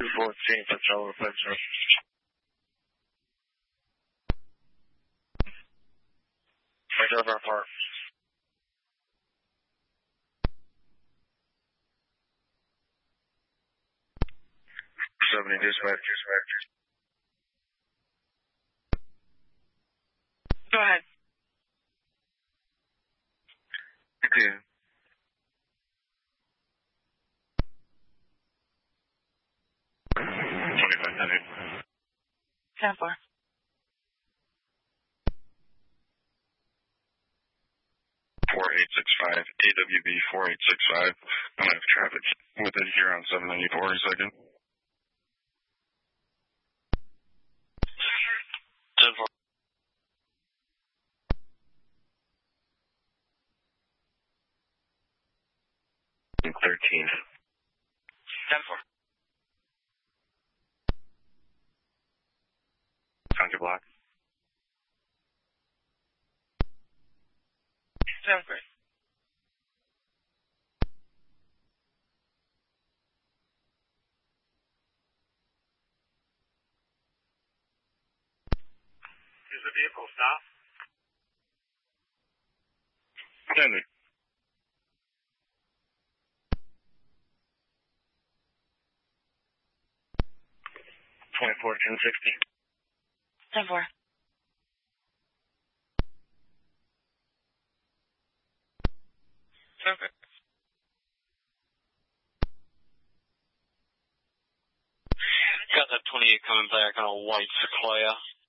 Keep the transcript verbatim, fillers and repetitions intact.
two fourteen, Patrol replacement. Right over our park. seventy dispatch, dispatch. Go ahead. Okay. twenty-five hundred. ten four. four eight six five, A W B four eight six five. I'm going to have traffic within here on seven ninety-four a second. ten four. thirteen. ten four. Counter block. Sounds great. Is the vehicle stopped? Standard. twenty-four, ten sixty. ten four. Sounds great. Got that twenty-eight coming back on a white Sequoia.